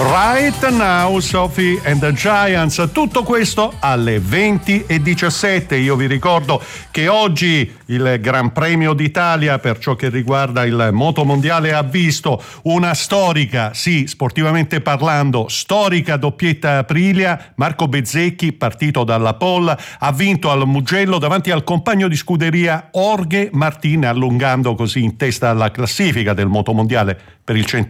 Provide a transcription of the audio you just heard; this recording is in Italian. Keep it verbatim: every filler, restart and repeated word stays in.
Right Now, Sophie and the Giants, tutto questo alle venti e diciassette. Io vi ricordo che oggi il Gran Premio d'Italia per ciò che riguarda il motomondiale ha visto una storica, sì, sportivamente parlando, storica doppietta Aprilia. Marco Bezzecchi, partito dalla pole, ha vinto al Mugello davanti al compagno di scuderia Jorge Martin, allungando così in testa alla classifica del motomondiale per il centenario